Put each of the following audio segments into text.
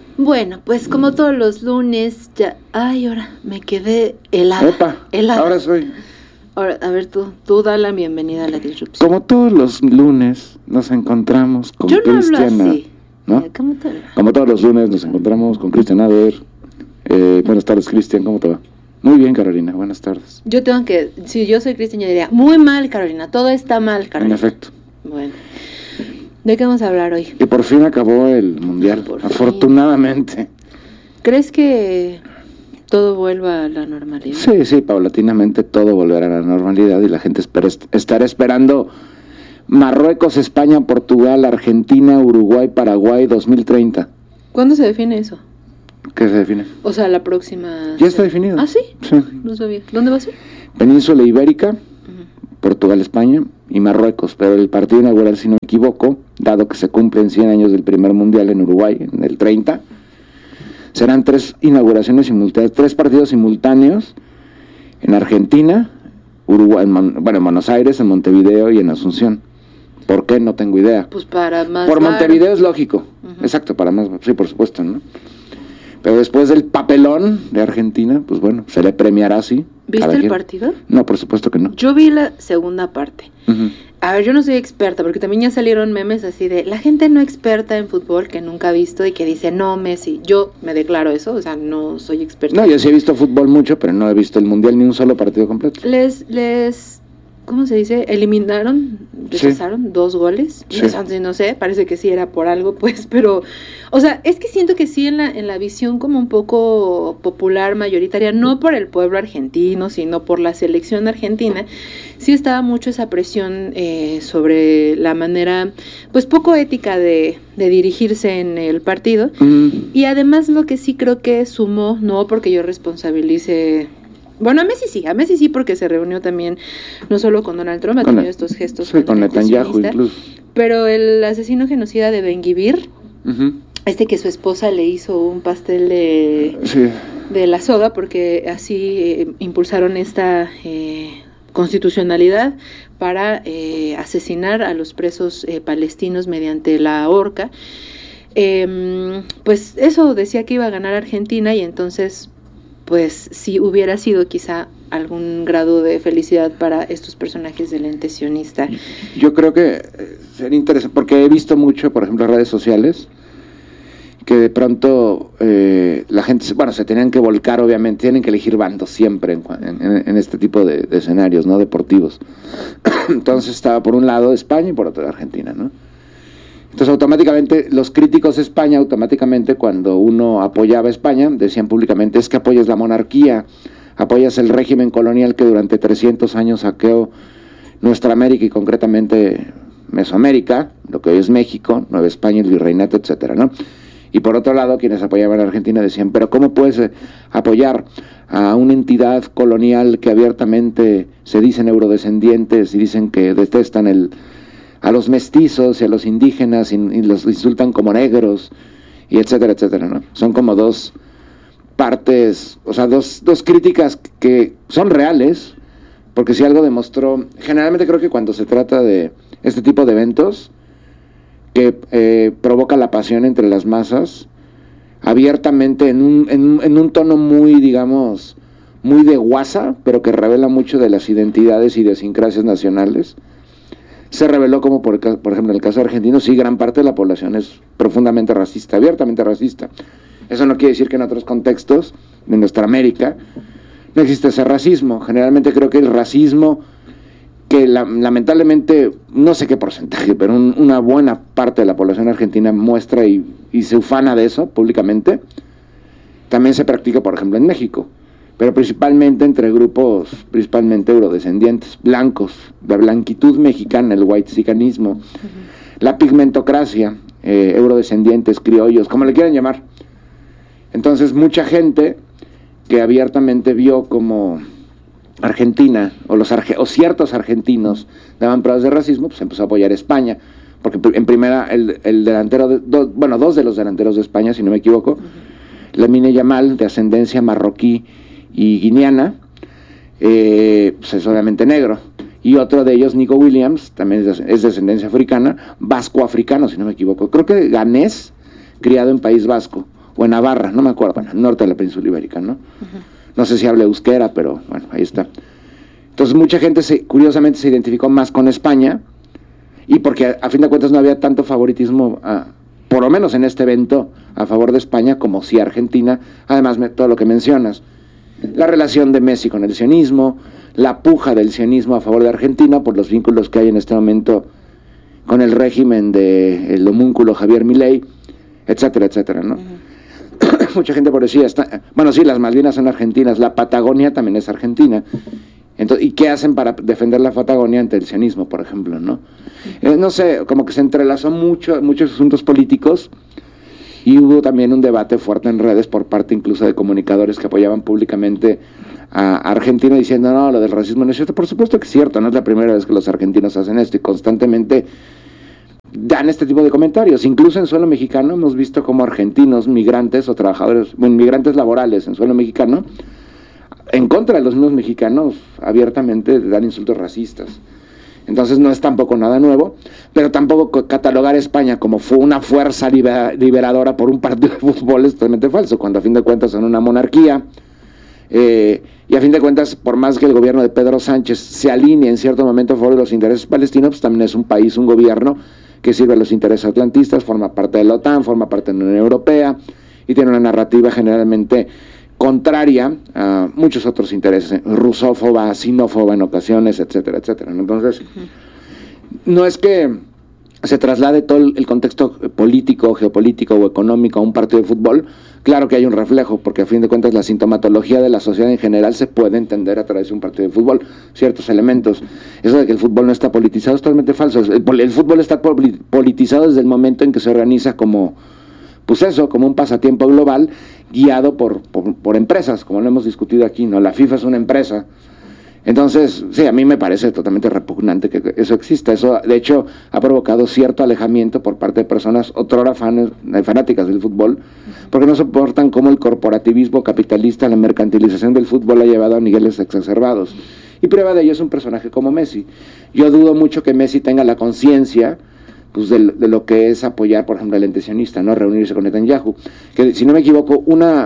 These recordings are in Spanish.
Bueno, pues como todos los lunes, ya... Ay, ahora me quedé helada. Epa, ahora soy. Ahora, a ver, tú da la bienvenida a la disrupción. Como todos los lunes nos encontramos con Cristian. Así. ¿No? Como todos los lunes nos encontramos con Cristian Ader. Buenas tardes, Cristian, ¿cómo te va? Muy bien, Carolina, buenas tardes. Yo tengo que, si yo soy Cristian, yo diría, muy mal, Carolina, todo está mal, Carolina. En efecto. Bueno, ¿de qué vamos a hablar hoy? Y por fin acabó el Mundial, afortunadamente. ¿Crees que todo vuelva a la normalidad? Sí, paulatinamente todo volverá a la normalidad y la gente estará esperando Marruecos, España, Portugal, Argentina, Uruguay, Paraguay 2030. ¿Cuándo se define eso? ¿Qué se define? O sea, la próxima... Ya está definido. ¿Ah, sí? Sí. No sabía. ¿Dónde va a ser? Península Ibérica, Portugal, España y Marruecos, pero el partido inaugural, si no me equivoco, dado que se cumplen 100 años del primer mundial en Uruguay, en el 30, serán 3 inauguraciones simultáneas, 3 partidos simultáneos en Argentina, Uruguay, en Buenos Aires, en Montevideo y en Asunción. ¿Por qué? No tengo idea. Pues para más... Por Montevideo es lógico, exacto, para más, sí, por supuesto, ¿no? Pero después del papelón de Argentina, pues bueno, se le premiará así. ¿Viste el partido? No, por supuesto que no. Yo vi la segunda parte. A ver, yo no soy experta, porque también ya salieron memes así de la gente no experta en fútbol que nunca ha visto y que dice, no, Messi. Yo me declaro eso, o sea, no soy experta. No, yo sí he visto fútbol mucho, pero no he visto el mundial ni un solo partido completo. ¿Cómo se dice? Eliminaron, rechazaron 2 goles. Sí. No sé, parece que sí era por algo, pues, pero, o sea, es que siento que sí en la visión como un poco popular, mayoritaria, no por el pueblo argentino, sino por la selección argentina, sí estaba mucho esa presión sobre la manera, pues, poco ética de dirigirse en el partido. Y además lo que sí creo que sumó, no porque yo responsabilice... Bueno, a Messi sí, porque se reunió también, no solo con Donald Trump, ha tenido estos gestos. Sí, con Netanyahu incluso. Pero el asesino genocida de Ben-Gvir, que su esposa le hizo un pastel de la soga, porque así impulsaron esta constitucionalidad para asesinar a los presos palestinos mediante la horca. Pues eso decía que iba a ganar Argentina y entonces... pues si hubiera sido quizá algún grado de felicidad para estos personajes del ente sionista. Yo creo que sería interesante, porque he visto mucho, por ejemplo, en redes sociales, que de pronto la gente, se tenían que volcar, obviamente, tienen que elegir bandos siempre en este tipo de escenarios, ¿no? Deportivos. Entonces estaba por un lado España y por otro Argentina, ¿no? Entonces automáticamente los críticos de España, automáticamente cuando uno apoyaba a España, decían públicamente, es que apoyas la monarquía, apoyas el régimen colonial que durante 300 años saqueó nuestra América y concretamente Mesoamérica, lo que hoy es México, Nueva España, el virreinato, etcétera, ¿no? Y por otro lado, quienes apoyaban a Argentina decían, pero ¿cómo puedes apoyar a una entidad colonial que abiertamente se dicen eurodescendientes y dicen que detestan a los mestizos y a los indígenas y los insultan como negros y etcétera, etcétera, ¿no? Son como 2 partes, o sea, dos críticas que son reales, porque si algo demostró, generalmente creo que cuando se trata de este tipo de eventos que provoca la pasión entre las masas, abiertamente en un tono muy, digamos, muy de guasa, pero que revela mucho de las identidades y idiosincrasias nacionales. Se reveló como, por ejemplo, en el caso argentino, sí, gran parte de la población es profundamente racista, abiertamente racista. Eso no quiere decir que en otros contextos de nuestra América no existe ese racismo. Generalmente creo que el racismo, que lamentablemente, no sé qué porcentaje, pero una buena parte de la población argentina muestra y se ufana de eso públicamente, también se practica, por ejemplo, en México. Pero principalmente entre grupos, principalmente eurodescendientes, blancos, de blanquitud mexicana, el whitezicanismo, la pigmentocracia, eurodescendientes, criollos, como le quieran llamar. Entonces mucha gente que abiertamente vio como Argentina o ciertos argentinos daban pruebas de racismo, pues empezó a apoyar a España, porque en primera el delantero, dos de los delanteros de España, si no me equivoco, Lamine Yamal, de ascendencia marroquí y guineana, pues es obviamente negro, y otro de ellos, Nico Williams, también es de ascendencia africana, vasco-africano, si no me equivoco, creo que ganés, criado en País Vasco, o en Navarra, no me acuerdo, bueno, al norte de la península ibérica, ¿no? No sé si habla euskera, pero bueno, ahí está. Entonces mucha gente curiosamente se identificó más con España, y porque a fin de cuentas no había tanto favoritismo, por lo menos en este evento, a favor de España, como sí Argentina. Además, todo lo que mencionas, la relación de Messi con el sionismo, la puja del sionismo a favor de Argentina por los vínculos que hay en este momento con el régimen del homúnculo Javier Milei, etcétera, etcétera, ¿no? Mucha gente por decir, bueno, sí, las Malvinas son argentinas, la Patagonia también es argentina. Entonces, ¿y qué hacen para defender la Patagonia ante el sionismo, por ejemplo, no? No sé, como que se entrelazó muchos asuntos políticos, y hubo también un debate fuerte en redes por parte incluso de comunicadores que apoyaban públicamente a Argentina diciendo, no, lo del racismo no es cierto. Por supuesto que es cierto, no es la primera vez que los argentinos hacen esto, y constantemente dan este tipo de comentarios. Incluso en suelo mexicano hemos visto como argentinos, migrantes o trabajadores, bueno, migrantes laborales en suelo mexicano, en contra de los mismos mexicanos, abiertamente dan insultos racistas. Entonces no es tampoco nada nuevo, pero tampoco catalogar a España como fue una fuerza liberadora por un partido de fútbol es totalmente falso, cuando a fin de cuentas son una monarquía, y a fin de cuentas, por más que el gobierno de Pedro Sánchez se alinee en cierto momento a favor de los intereses palestinos, pues también es un país, un gobierno que sirve a los intereses atlantistas, forma parte de la OTAN, forma parte de la Unión Europea, y tiene una narrativa generalmente contraria a muchos otros intereses, rusófoba, sinófoba en ocasiones, etcétera, etcétera. Entonces, no es que se traslade todo el contexto político, geopolítico o económico a un partido de fútbol. Claro que hay un reflejo, porque a fin de cuentas la sintomatología de la sociedad en general se puede entender a través de un partido de fútbol, ciertos elementos. Eso de que el fútbol no está politizado es totalmente falso. El fútbol está politizado desde el momento en que se organiza como, pues eso, como un pasatiempo global guiado por empresas, como lo hemos discutido aquí, ¿no? La FIFA es una empresa. Entonces, sí, a mí me parece totalmente repugnante que eso exista. Eso, de hecho, ha provocado cierto alejamiento por parte de personas otrora fanáticas del fútbol, porque no soportan cómo el corporativismo capitalista, la mercantilización del fútbol ha llevado a niveles exacerbados. Y prueba de ello es un personaje como Messi. Yo dudo mucho que Messi tenga la conciencia, pues, de lo que es apoyar, por ejemplo, al ente sionista, ¿no? Reunirse con Netanyahu. Que, si no me equivoco,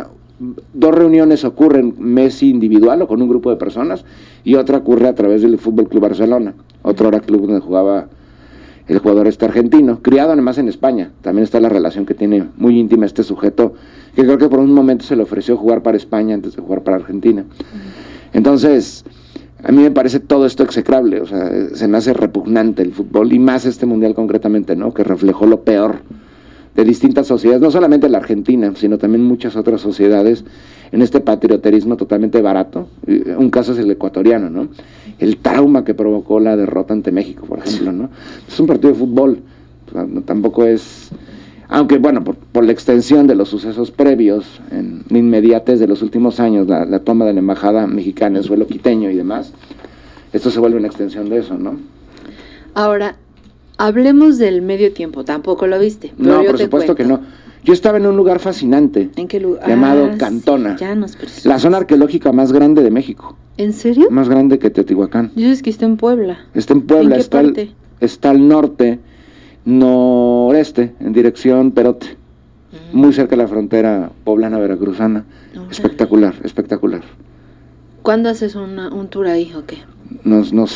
dos reuniones ocurren Messi individual o con un grupo de personas, y otra ocurre a través del Fútbol Club Barcelona, otro era club donde jugaba el jugador argentino, criado además en España. También está la relación que tiene muy íntima este sujeto, que creo que por un momento se le ofreció jugar para España antes de jugar para Argentina. Entonces, a mí me parece todo esto execrable, o sea, se me hace repugnante el fútbol, y más este mundial concretamente, ¿no? Que reflejó lo peor de distintas sociedades, no solamente la Argentina, sino también muchas otras sociedades, en este patrioterismo totalmente barato. Un caso es el ecuatoriano, ¿no? El trauma que provocó la derrota ante México, por ejemplo, ¿no? Es un partido de fútbol, o sea, no, tampoco es, aunque bueno, por la extensión de los sucesos previos, en inmediates de los últimos años, la toma de la embajada mexicana en suelo quiteño y demás, esto se vuelve una extensión de eso, ¿no? Ahora, hablemos del medio tiempo. Tampoco lo viste. No, por supuesto que no. Yo estaba en un lugar fascinante. ¿En qué lugar? Llamado Cantona. La zona arqueológica más grande de México. ¿En serio? Más grande que Teotihuacán. Dices que está en Puebla. Está en Puebla. ¿En qué parte? Está al norte, noreste, en dirección Perote. Muy cerca de la frontera poblana-veracruzana. Espectacular, espectacular. ¿Cuándo haces un tour ahí o qué? No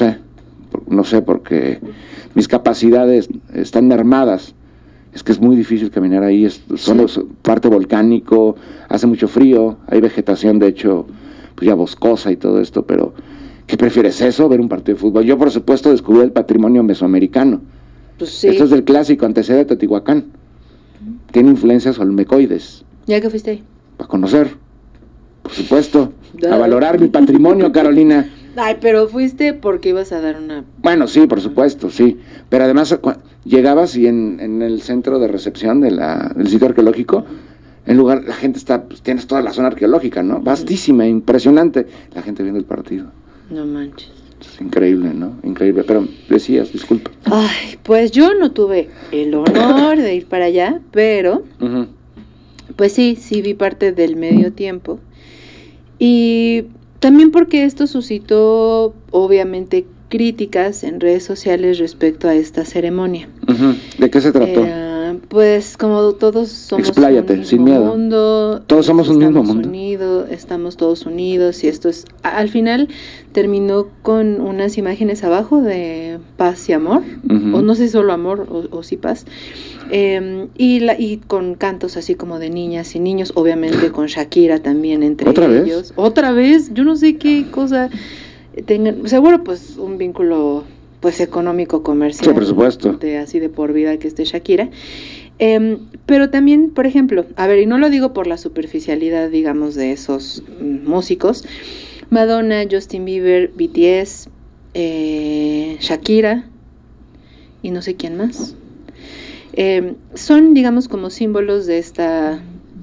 sé, porque mis capacidades están mermadas. Es que es muy difícil caminar ahí, es parte volcánico, hace mucho frío, hay vegetación, de hecho, pues ya boscosa y todo esto, pero ¿qué prefieres, eso, ver un partido de fútbol? Yo, por supuesto, descubrí el patrimonio mesoamericano. Pues sí. Esto es del clásico, antecede a Teotihuacán. Tiene influencias olmecoides. ¿Ya que fuiste ahí? Para conocer, por supuesto, a valorar mi patrimonio, Carolina. Ay, pero fuiste porque ibas a dar una... Bueno, sí, por supuesto, sí. Pero además, llegabas y en el centro de recepción del sitio arqueológico, la gente está, pues, tienes toda la zona arqueológica, ¿no? Vastísima, impresionante. La gente viendo el partido. No manches. Es increíble, ¿no? Increíble. Pero decías, disculpa. Ay, pues yo no tuve el honor de ir para allá, pero... Pues sí vi parte del medio tiempo. Y... también porque esto suscitó, obviamente, críticas en redes sociales respecto a esta ceremonia. ¿De qué se trató? Pues como todos somos Expláyate, un sin mismo miedo. mundo, Todos somos un mismo mundo. Estamos todos unidos y esto es, al final terminó con unas imágenes abajo de paz y amor, o no sé si solo amor o sí paz, y con cantos así como de niñas y niños, obviamente con Shakira también entre ellos. ¿Otra vez? Yo no sé qué cosa tengan, seguro pues un vínculo pues económico, comercial, sí, por supuesto, de así de por vida que esté Shakira. Pero también, por ejemplo, a ver, y no lo digo por la superficialidad, digamos, de esos músicos, Madonna, Justin Bieber, BTS, Shakira, y no sé quién más, son, digamos, como símbolos de esta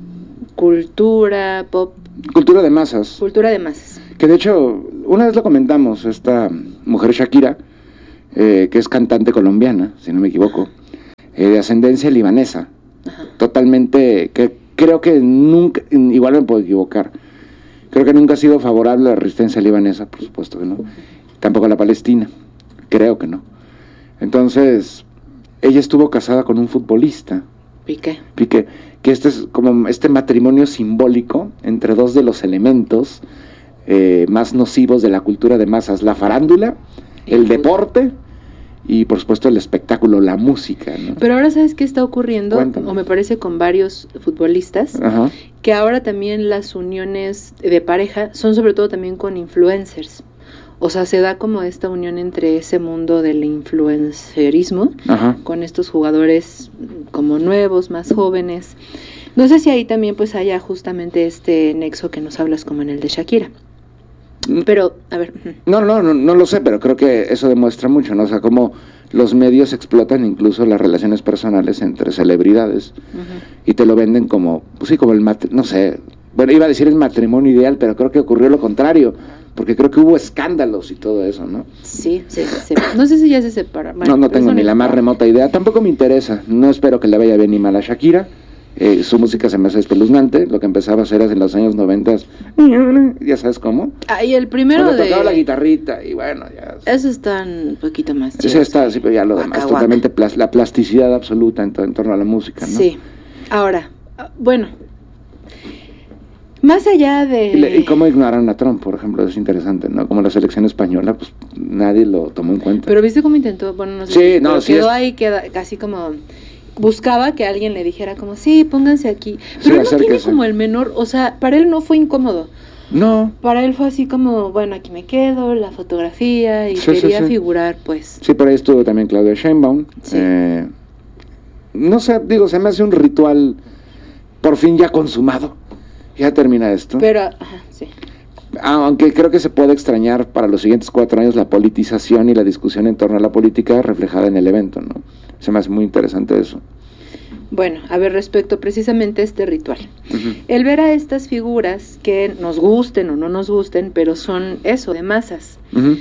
cultura pop. Cultura de masas. Cultura de masas. Que de hecho, una vez lo comentamos, esta mujer Shakira, que es cantante colombiana, si no me equivoco, de ascendencia libanesa. Ajá. Totalmente, que creo que nunca, igual me puedo equivocar, creo que nunca ha sido favorable a la resistencia libanesa, por supuesto que no, tampoco a la Palestina, creo que no. Entonces, ella estuvo casada con un futbolista, Piqué, que este es como este matrimonio simbólico entre dos de los elementos más nocivos de la cultura de masas, la farándula, el deporte y por supuesto el espectáculo, la música, ¿no? Pero ahora ¿sabes qué está ocurriendo? Cuéntame. O me parece con varios futbolistas, ajá, que ahora también las uniones de pareja son sobre todo también con influencers. O sea, se da como esta unión entre ese mundo del influencerismo, ajá, con estos jugadores como nuevos, más jóvenes. No sé si ahí también pues haya justamente este nexo que nos hablas como en el de Shakira. Pero, a ver. No lo sé, pero creo que eso demuestra mucho, ¿no? O sea, cómo los medios explotan incluso las relaciones personales entre celebridades, y te lo venden como, pues sí, como no sé, bueno, iba a decir el matrimonio ideal, pero creo que ocurrió lo contrario, porque creo que hubo escándalos y todo eso, ¿no? Sí, no sé si ya se separaron. Bueno, no tengo ni la más remota idea, tampoco me interesa, no espero que le vaya bien ni mal a Shakira. Su música se me hace espeluznante, lo que empezaba a hacer en los años 90, ya sabes cómo. Y el primero cuando tocaba la guitarrita, y bueno, ya. Eso está un poquito más chido. Sí, está, sí, pero ya lo demás, totalmente la plasticidad absoluta en torno a la música, ¿no? Sí, ahora, bueno, más allá de... ¿Y cómo ignoraron a Trump, por ejemplo? Es interesante, ¿no? Como la selección española, pues nadie lo tomó en cuenta. Pero ¿viste cómo intentó? Bueno, no sé. Sí, no, sí. Quedó ahí, casi como... Buscaba que alguien le dijera como, sí, pónganse aquí. Pero él no tiene como el menor, o sea, para él no fue incómodo. No. Para él fue así como, bueno, aquí me quedo, la fotografía, y quería figurar, pues. Sí, por ahí estuvo también Claudia Sheinbaum. Sí. No sé, digo, se me hace un ritual por fin ya consumado. Ya termina esto. Pero, ajá, sí. Aunque creo que se puede extrañar para los siguientes 4 años la politización y la discusión en torno a la política reflejada en el evento, ¿no? Se me hace muy interesante eso. Bueno, a ver, respecto precisamente a este ritual. El ver a estas figuras que nos gusten o no nos gusten, pero son eso, de masas.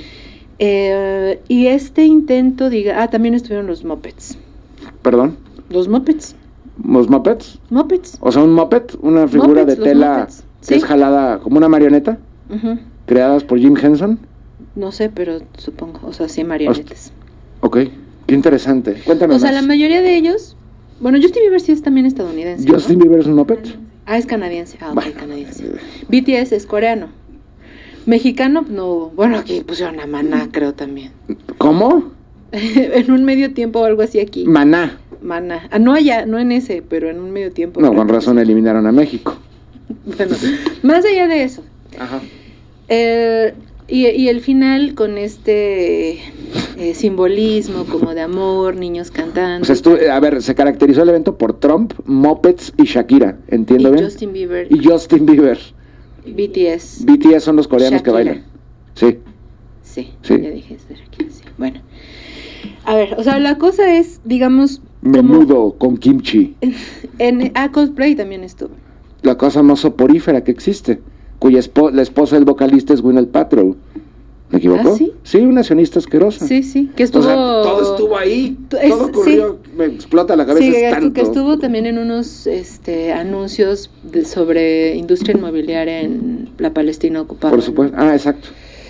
Y este intento, también estuvieron los Muppets. ¿Perdón? Los Muppets. ¿Los Muppets? Muppets. O sea, un Muppet, una figura Muppets, de tela que es jalada como una marioneta, creadas por Jim Henson. No sé, pero supongo, o sea, sí, marionetas. Ok, qué interesante. Cuéntame más. O sea, la mayoría de ellos, bueno, Justin Bieber sí es también estadounidense. ¿Justin Bieber es un Muppet? Es canadiense. Canadiense. BTS es coreano. Mexicano, no, bueno, aquí pusieron a Maná, creo también. ¿Cómo? En un medio tiempo o algo así aquí. Maná. No allá, no en ese, pero en un medio tiempo. No, con razón eliminaron a México. Bueno, más allá de eso. Ajá. Y el final con este simbolismo como de amor, niños cantando. O sea, se caracterizó el evento por Trump, Muppets y Shakira, ¿entiendo bien? Justin Bieber. Y Justin Bieber. BTS. BTS son los coreanos Shakira. Que bailan. Sí. Sí, ya dije Shakira, sí. Bueno. A ver, o sea, la cosa es, digamos... Menudo con kimchi. Coldplay también estuvo. La cosa más soporífera que existe, cuya la esposa del vocalista es Gwyneth Paltrow. ¿Me equivoco? ¿Ah, sí? Sí, una accionista asquerosa. Sí, que estuvo... O sea, todo estuvo ahí, todo ocurrió, sí. Me explota la cabeza. Sí, que estuvo también en unos anuncios sobre industria inmobiliaria en la Palestina ocupada. Por supuesto, exacto.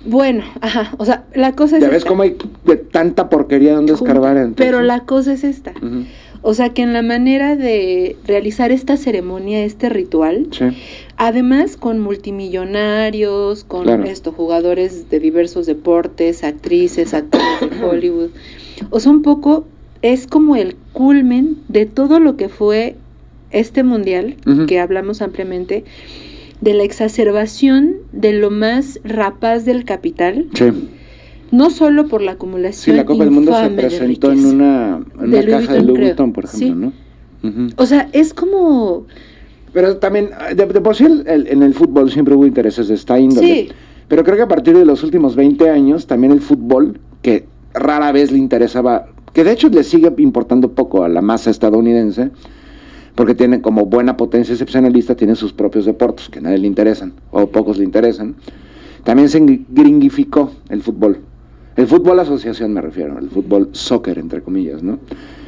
Bueno, ajá, o sea, la cosa es Ya ves cómo hay de tanta porquería donde escarbar. Entonces. Pero la cosa es esta. Uh-huh. O sea, que en la manera de realizar esta ceremonia, este ritual, Sí. además con multimillonarios, con Claro. jugadores de diversos deportes, actrices, actores de Hollywood, o sea, un poco es como el culmen de todo lo que fue este mundial, Uh-huh. que hablamos ampliamente, de la exacerbación de lo más rapaz del capital, Sí. no solo por la acumulación Sí, la Copa del Mundo se infame de presentó en riqueza. una De Louis caja de Vuitton, Louis creo. Vuitton, por ejemplo, Sí. ¿no? Uh-huh. O sea, es como... Pero también, de por sí, en el fútbol siempre hubo intereses de esta índole. Sí. Pero creo que a partir de los últimos 20 años, también el fútbol, que rara vez le interesaba, que de hecho le sigue importando poco a la masa estadounidense, porque tienen como buena potencia excepcionalista, tienen sus propios deportes que a nadie le interesan, o pocos le interesan. También se gringificó el fútbol. El fútbol asociación me refiero, el fútbol soccer, entre comillas, ¿no?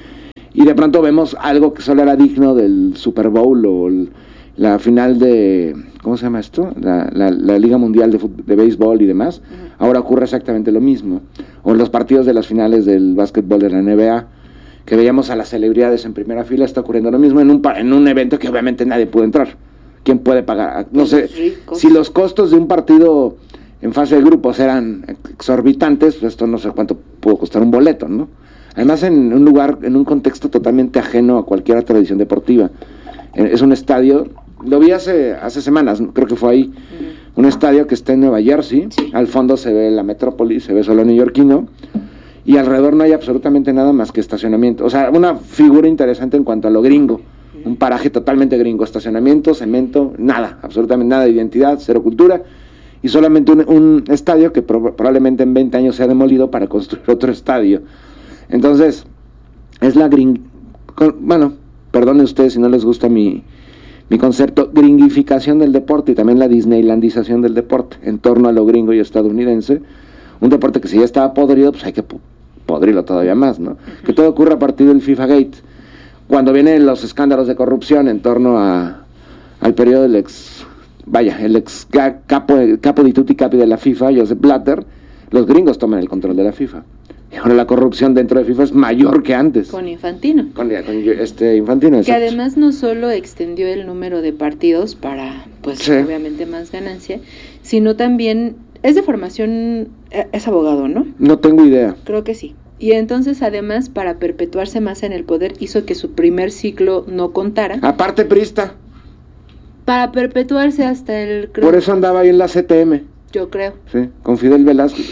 Y de pronto vemos algo que solo era digno del Super Bowl o la final de, ¿cómo se llama esto? La Liga Mundial de Béisbol y demás. Uh-huh. Ahora ocurre exactamente lo mismo. O en los partidos de las finales del básquetbol de la NBA, que veíamos a las celebridades en primera fila, está ocurriendo lo mismo en un evento que obviamente nadie pudo entrar. ¿Quién puede pagar? No sé, si los costos de un partido en fase de grupos eran exorbitantes, pues esto no sé cuánto pudo costar un boleto, ¿no? Además en un lugar, en un contexto totalmente ajeno a cualquier tradición deportiva. Es un estadio, lo vi hace semanas, creo que fue ahí, un estadio que está en Nueva Jersey, sí. Al fondo se ve la metrópoli, se ve solo neoyorquino, y alrededor no hay absolutamente nada más que estacionamiento. O sea, una figura interesante en cuanto a lo gringo, un paraje totalmente gringo, estacionamiento, cemento, nada, absolutamente nada de identidad, cero cultura, y solamente un estadio que probablemente en 20 años sea demolido para construir otro estadio. Entonces, es la bueno, perdonen ustedes si no les gusta mi concepto, gringificación del deporte y también la disneylandización del deporte en torno a lo gringo y estadounidense. Un deporte que si ya estaba podrido, pues hay que podrirlo todavía más, ¿no? Uh-huh. Que todo ocurre a partir del FIFA Gate. Cuando vienen los escándalos de corrupción en torno al periodo del ex capo di tutti capi de la FIFA, Joseph Blatter, los gringos toman el control de la FIFA. Y ahora la corrupción dentro de FIFA es mayor que antes. Con Infantino. Con Infantino, que además no solo extendió el número de partidos para, pues, sí. Obviamente más ganancia, sino también, es de formación, es abogado, ¿no? No tengo idea. Creo que sí. Y entonces, además, para perpetuarse más en el poder, hizo que su primer ciclo no contara. Aparte priista. Para perpetuarse hasta el... Por eso andaba ahí en la CTM. Yo creo. Sí, con Fidel Velázquez.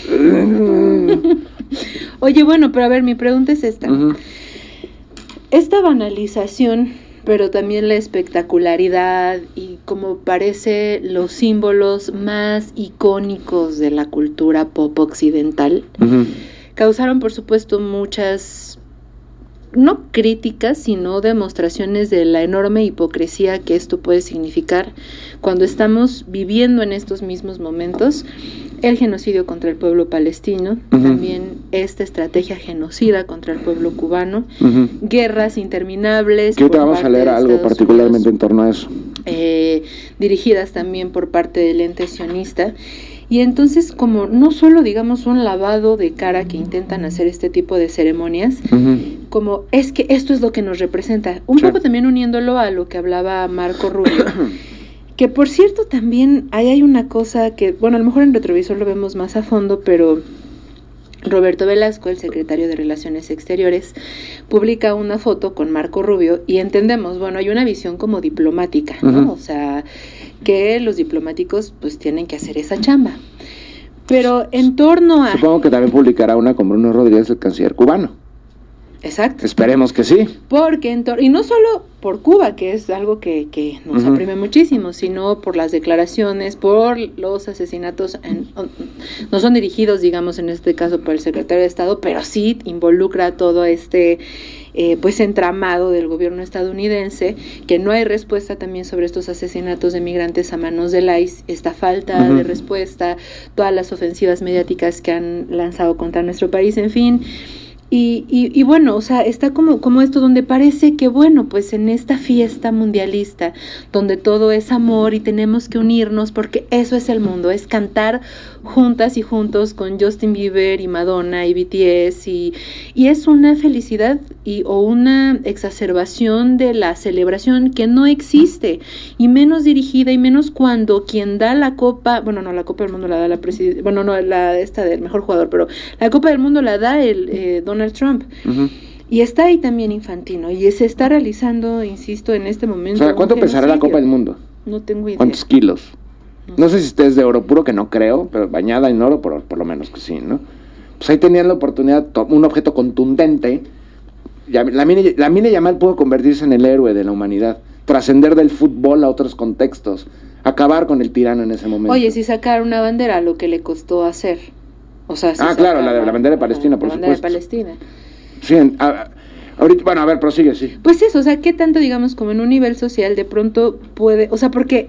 Oye, bueno, pero a ver, mi pregunta es esta. Uh-huh. Esta banalización, pero también la espectacularidad y como parece los símbolos más icónicos de la cultura pop occidental, uh-huh. Causaron, por supuesto, muchas, no críticas, sino demostraciones de la enorme hipocresía que esto puede significar cuando estamos viviendo en estos mismos momentos el genocidio contra el pueblo palestino, uh-huh. También esta estrategia genocida contra el pueblo cubano, uh-huh. Guerras interminables. Que ahorita vamos a leer algo particularmente en torno a eso. Dirigidas también por parte del ente sionista. Y entonces, como no solo, digamos, un lavado de cara que intentan hacer este tipo de ceremonias, uh-huh. Como es que esto es lo que nos representa, un sí. Poco también uniéndolo a lo que hablaba Marco Rubio, que por cierto también ahí hay una cosa que, bueno, a lo mejor en retrovisor lo vemos más a fondo, pero Roberto Velasco, el secretario de Relaciones Exteriores, publica una foto con Marco Rubio y entendemos, bueno, hay una visión como diplomática, ¿no? Uh-huh. O sea, que los diplomáticos pues tienen que hacer esa chamba. Pero en torno a... Supongo que también publicará una con Bruno Rodríguez, el canciller cubano. Exacto. Esperemos que sí. Porque y no solo por Cuba, que es algo que nos uh-huh. apremia muchísimo, sino por las declaraciones, por los asesinatos, no son dirigidos, digamos, en este caso por el secretario de Estado, pero sí involucra todo este pues entramado del gobierno estadounidense, que no hay respuesta también sobre estos asesinatos de migrantes a manos del ICE, esta falta uh-huh. de respuesta, todas las ofensivas mediáticas que han lanzado contra nuestro país, en fin. Y bueno, o sea, está como esto donde parece que, bueno, pues en esta fiesta mundialista, donde todo es amor y tenemos que unirnos, porque eso es el mundo, es cantar juntas y juntos con Justin Bieber y Madonna y BTS, y es una felicidad o una exacerbación de la celebración que no existe, y menos dirigida, y menos cuando quien da la copa, bueno, no, la Copa del Mundo la da la presidenta, bueno, no, la esta del mejor jugador, pero la Copa del Mundo la da el Donald Trump. Uh-huh. Y está ahí también Infantino, y se está realizando, insisto, en este momento. O sea, ¿cuánto pesará la Copa del Mundo? No tengo idea. ¿Cuántos kilos? No sé si usted es de oro puro, que no creo, pero bañada en oro, por lo menos que sí, ¿no? Pues ahí tenían la oportunidad, un objeto contundente. Lamine Yamal pudo convertirse en el héroe de la humanidad, trascender del fútbol a otros contextos, acabar con el tirano en ese momento. Oye, si sacar una bandera, lo que le costó hacer. O sea, claro, la bandera de Palestina, por supuesto. La bandera de Palestina. Sí, ahorita, bueno, a ver, prosigue, sí. Pues eso, o sea, ¿qué tanto, digamos, como en un nivel social de pronto puede, o sea, porque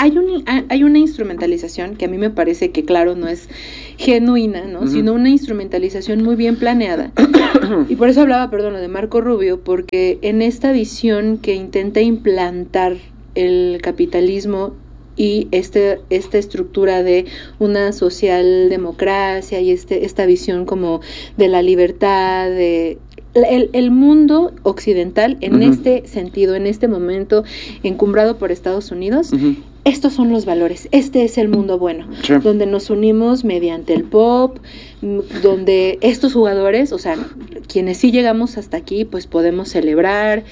hay una instrumentalización que a mí me parece que, claro, no es genuina, ¿no? Uh-huh. Sino una instrumentalización muy bien planeada. Y por eso hablaba, lo de Marco Rubio, porque en esta visión que intenta implantar el capitalismo y esta estructura de una socialdemocracia y esta visión como de la libertad, de el mundo occidental en uh-huh. este sentido, en este momento encumbrado por Estados Unidos, uh-huh. Estos son los valores, este es el mundo bueno, sí. Donde nos unimos mediante el pop, donde estos jugadores, o sea, quienes sí llegamos hasta aquí, pues podemos celebrar,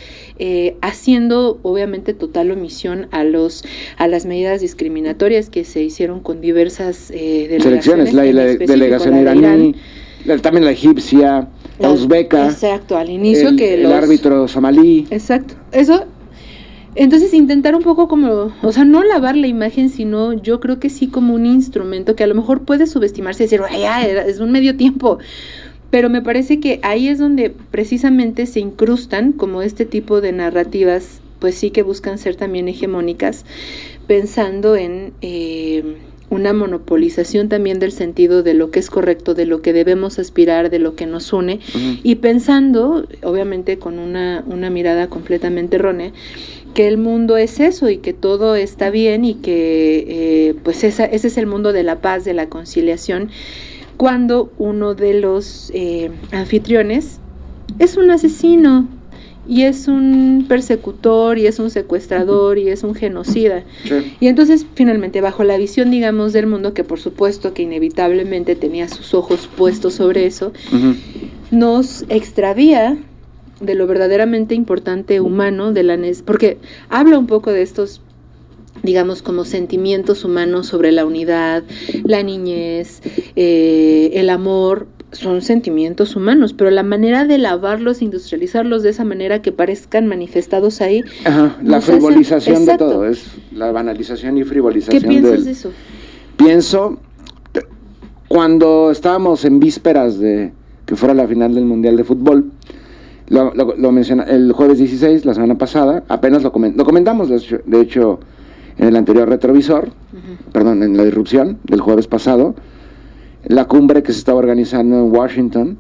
haciendo obviamente total omisión a las medidas discriminatorias que se hicieron con diversas delegaciones, la delegación iraní, también la egipcia, la uzbeca, exacto, al inicio el árbitro somalí, exacto, eso. Entonces intentar un poco como, o sea, no lavar la imagen, sino yo creo que sí como un instrumento que a lo mejor puede subestimarse y decir, es un medio tiempo, pero me parece que ahí es donde precisamente se incrustan como este tipo de narrativas, pues sí que buscan ser también hegemónicas, pensando en una monopolización también del sentido de lo que es correcto, de lo que debemos aspirar, de lo que nos une, uh-huh. Y pensando, obviamente con una mirada completamente errónea, que el mundo es eso y que todo está bien y que pues ese es el mundo de la paz, de la conciliación, cuando uno de los anfitriones es un asesino y es un persecutor y es un secuestrador y es un genocida. Sí. Y entonces finalmente bajo la visión, digamos, del mundo, que por supuesto que inevitablemente tenía sus ojos puestos sobre eso, uh-huh. Nos extravía de lo verdaderamente importante humano, porque habla un poco de estos, digamos, como sentimientos humanos sobre la unidad, la niñez, el amor, son sentimientos humanos, pero la manera de lavarlos, industrializarlos de esa manera que parezcan manifestados ahí. Ajá, la frivolización de todo, es la banalización y frivolización. ¿Qué piensas de eso? Pienso, cuando estábamos en vísperas de que fuera la final del Mundial de Fútbol, lo menciona el jueves 16, la semana pasada, apenas lo comentamos, de hecho, en el anterior retrovisor, uh-huh. Perdón, en la irrupción del jueves pasado, la cumbre que se estaba organizando en Washington,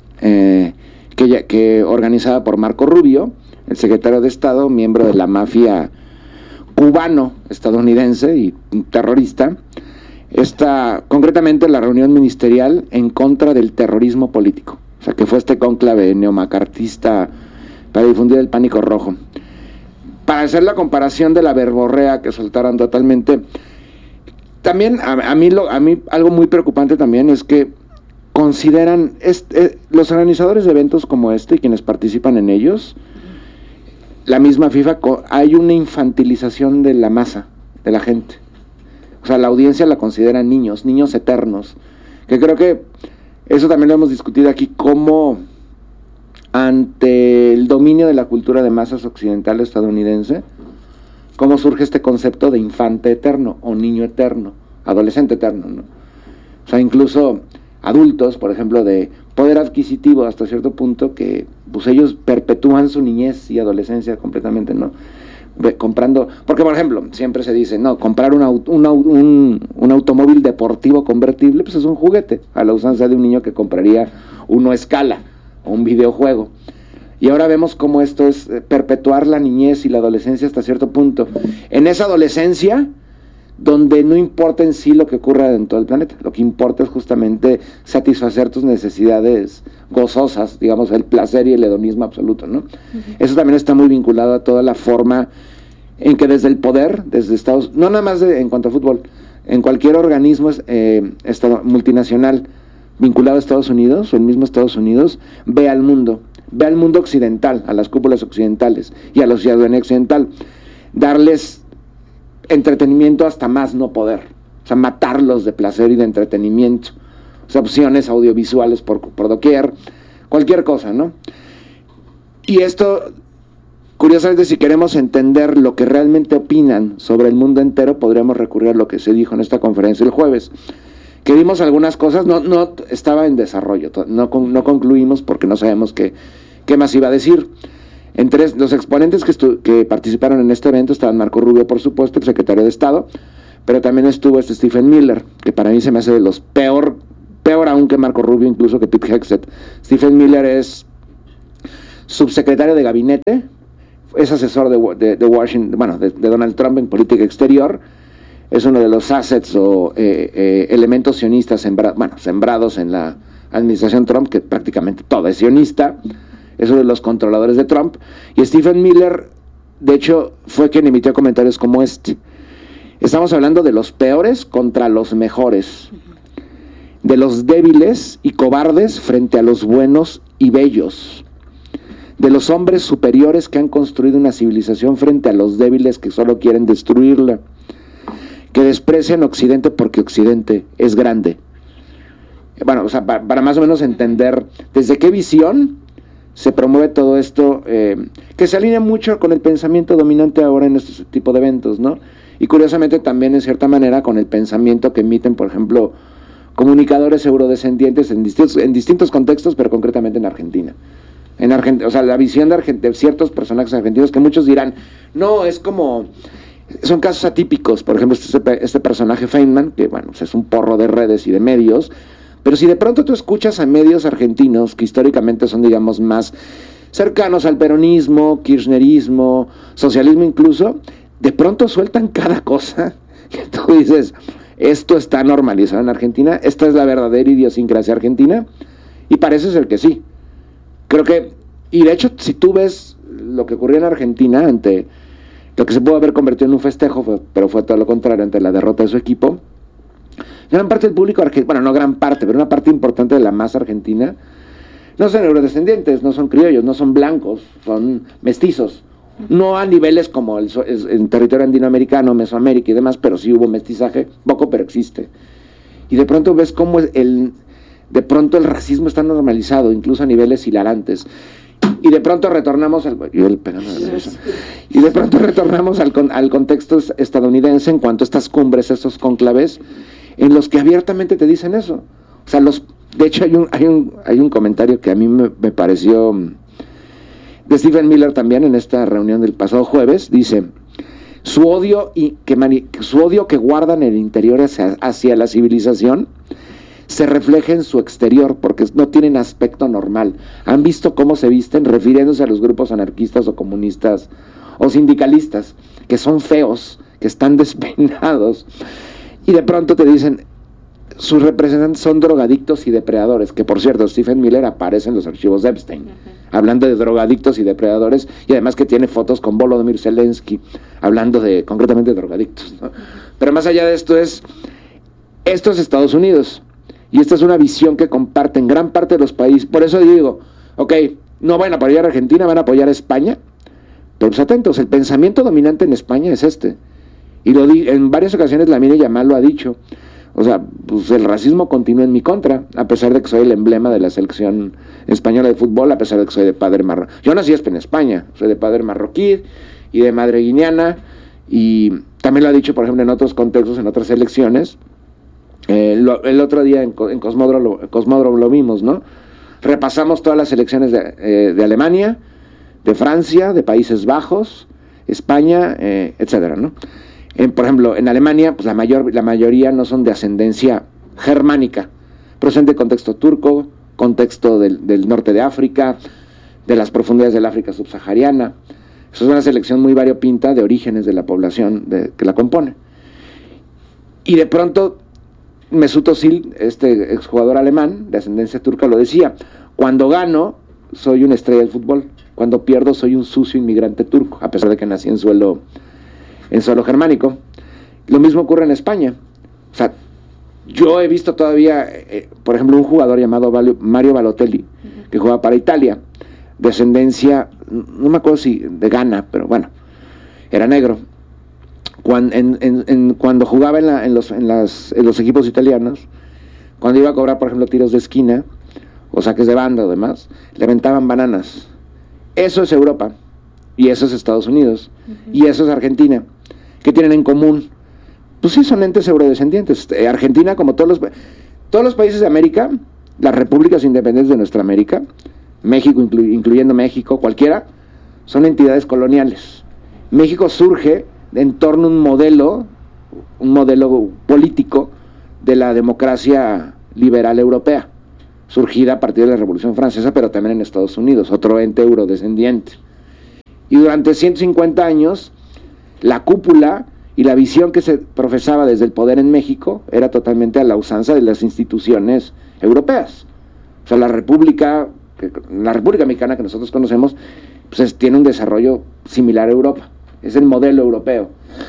que organizada por Marco Rubio, el secretario de Estado, miembro de la mafia cubano-estadounidense y terrorista, concretamente la reunión ministerial en contra del terrorismo político. O sea, que fue este cónclave neomacartista para difundir el pánico rojo. Para hacer la comparación de la verborrea que soltaron totalmente, también a mí algo muy preocupante también es que consideran, los organizadores de eventos como este y quienes participan en ellos, la misma FIFA, hay una infantilización de la masa, de la gente. O sea, la audiencia la considera niños eternos, que creo que eso también lo hemos discutido aquí, cómo ante el dominio de la cultura de masas occidental estadounidense, cómo surge este concepto de infante eterno o niño eterno, adolescente eterno, ¿no? O sea, incluso adultos, por ejemplo, de poder adquisitivo hasta cierto punto, que pues ellos perpetúan su niñez y adolescencia completamente, ¿no? Comprando, porque por ejemplo, siempre se dice, no, comprar un automóvil deportivo convertible, pues es un juguete, a la usanza de un niño que compraría uno a escala, o un videojuego. Y ahora vemos cómo esto es perpetuar la niñez y la adolescencia hasta cierto punto. En esa adolescencia, donde no importa en sí lo que ocurra en todo el planeta, lo que importa es justamente satisfacer tus necesidades gozosas, digamos, el placer y el hedonismo absoluto, ¿no? Eso también está muy vinculado a toda la forma en que desde el poder, desde Estados, no nada más en cuanto a fútbol, en cualquier organismo multinacional vinculado a Estados Unidos, o el mismo Estados Unidos, ve al mundo occidental, a las cúpulas occidentales y a la ciudadanía occidental, darles entretenimiento hasta más no poder, o sea, matarlos de placer y de entretenimiento, o sea, opciones audiovisuales por doquier, cualquier cosa, ¿no? Y esto, curiosamente, si queremos entender lo que realmente opinan sobre el mundo entero, podríamos recurrir a lo que se dijo en esta conferencia el jueves, que vimos algunas cosas, no estaba en desarrollo, no concluimos porque no sabemos qué más iba a decir. Entre los exponentes que participaron en este evento estaban Marco Rubio, por supuesto, el secretario de Estado, pero también estuvo Stephen Miller, que para mí se me hace de los peor aún que Marco Rubio, incluso que Pete Hegseth. Stephen Miller es subsecretario de gabinete, es asesor de Washington, bueno, de Donald Trump en política exterior, es uno de los assets o elementos sionistas sembrados en la administración Trump, que prácticamente todo es sionista. Es uno de los controladores de Trump, y Stephen Miller, de hecho, fue quien emitió comentarios como este. Estamos hablando de los peores contra los mejores, de los débiles y cobardes frente a los buenos y bellos, de los hombres superiores que han construido una civilización frente a los débiles que solo quieren destruirla, que desprecian Occidente porque Occidente es grande. Bueno, o sea, para más o menos entender desde qué visión se promueve todo esto, que se alinea mucho con el pensamiento dominante ahora en este tipo de eventos, ¿no? Y curiosamente también en cierta manera con el pensamiento que emiten, por ejemplo, comunicadores eurodescendientes en distintos contextos, pero concretamente en Argentina. O sea, la visión de ciertos personajes argentinos que muchos dirán, no, es como, son casos atípicos. Por ejemplo, este personaje Feynman, que bueno, pues es un porro de redes y de medios. Pero si de pronto tú escuchas a medios argentinos que históricamente son, digamos, más cercanos al peronismo, kirchnerismo, socialismo incluso, de pronto sueltan cada cosa que tú dices, esto está normalizado en Argentina, esta es la verdadera idiosincrasia argentina, y parece ser que sí. Creo que, y de hecho, si tú ves lo que ocurrió en Argentina ante lo que se pudo haber convertido en un festejo, pero fue todo lo contrario ante la derrota de su equipo, gran parte del público argentino, bueno, no gran parte, pero una parte importante de la masa argentina, no son eurodescendientes, no son criollos, no son blancos, son mestizos. No a niveles como el territorio andinoamericano, Mesoamérica y demás, pero sí hubo mestizaje, poco, pero existe. Y de pronto ves cómo de pronto el racismo está normalizado, incluso a niveles hilarantes. Y de pronto retornamos al contexto estadounidense en cuanto a estas cumbres, estos cónclaves, en los que abiertamente te dicen eso. O sea, de hecho hay un comentario que a mí me pareció de Stephen Miller también en esta reunión del pasado jueves. Dice, su odio que guardan en el interior hacia la civilización se refleja en su exterior, porque no tienen aspecto normal. Han visto cómo se visten, refiriéndose a los grupos anarquistas o comunistas o sindicalistas, que son feos, que están despeinados, y de pronto te dicen, sus representantes son drogadictos y depredadores, que por cierto, Stephen Miller aparece en los archivos de Epstein, hablando de drogadictos y depredadores, y además que tiene fotos con Volodymyr Zelensky, hablando concretamente de drogadictos, ¿no? Pero más allá de esto es Estados Unidos, y esta es una visión que comparten gran parte de los países. Por eso digo, ok, no van a apoyar a Argentina, van a apoyar a España, pero pues atentos, el pensamiento dominante en España es este, y en varias ocasiones Lamine Yamal lo ha dicho. O sea, pues el racismo continúa en mi contra, a pesar de que soy el emblema de la selección española de fútbol, a pesar de que soy de padre marroquí. Yo nací en España, soy de padre marroquí y de madre guineana, y también lo ha dicho, por ejemplo, en otros contextos, en otras elecciones. El otro día en Cosmódromo lo vimos, ¿no? Repasamos todas las elecciones de Alemania, de Francia, de Países Bajos, España, etcétera, ¿no? Por ejemplo, en Alemania, pues la mayoría no son de ascendencia germánica, pero son de contexto turco, contexto del norte de África, de las profundidades del África subsahariana. Eso es una selección muy variopinta de orígenes de la población que la compone. Y de pronto Mesut Özil, este exjugador alemán de ascendencia turca, lo decía: cuando gano soy una estrella del fútbol, cuando pierdo soy un sucio inmigrante turco, a pesar de que nací en suelo germánico. Lo mismo ocurre en España. O sea, yo he visto todavía, por ejemplo, un jugador llamado Mario Balotelli, que jugaba para Italia, de ascendencia, no me acuerdo si de Ghana, pero bueno, era negro. Cuando jugaba en los equipos italianos, cuando iba a cobrar, por ejemplo, tiros de esquina o saques de banda o demás, le aventaban bananas. Eso es Europa, y eso es Estados Unidos, y eso es Argentina. ¿Qué tienen en común? Pues sí, son entes eurodescendientes. Argentina, como todos los países de América, las repúblicas independientes de nuestra América, México, incluyendo México, cualquiera, son entidades coloniales. México surge en torno a un modelo político de la democracia liberal europea, surgida a partir de la Revolución Francesa, pero también en Estados Unidos, otro ente eurodescendiente. Y durante 150 años, la cúpula y la visión que se profesaba desde el poder en México era totalmente a la usanza de las instituciones europeas. O sea, la República Mexicana que nosotros conocemos, pues tiene un desarrollo similar a Europa, es el modelo europeo.